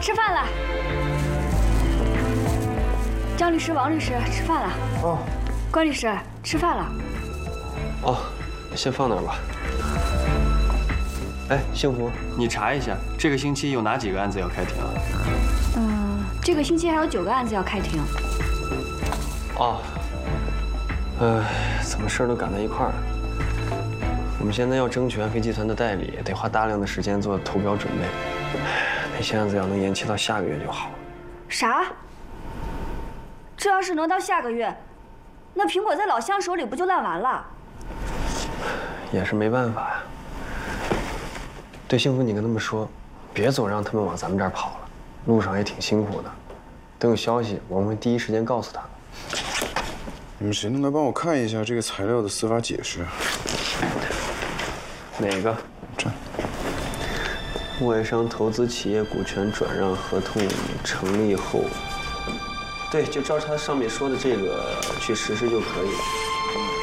吃饭了。张律师、王律师，吃饭了。哦。关律师，吃饭了。 哦，先放那儿吧。哎，幸福，你查一下这个星期有哪几个案子要开庭啊？ 这个星期还有9个案子要开庭。 哦。怎么事儿都赶在一块儿？我们现在要争取安飞集团的代理，得花大量的时间做投标准备。那些案子要能延期到下个月就好。 啥？这要是能到下个月，那苹果在老乡手里不就烂完了？ 也是没办法呀。对，幸福，你跟他们说，别总让他们往咱们这儿跑了，路上也挺辛苦的。等有消息，我们会第一时间告诉他们。 你们谁能来帮我看一下这个材料的司法解释？ 哪个？ 这。 外商投资企业股权转让合同成立后，对，就照他上面说的这个去实施就可以了。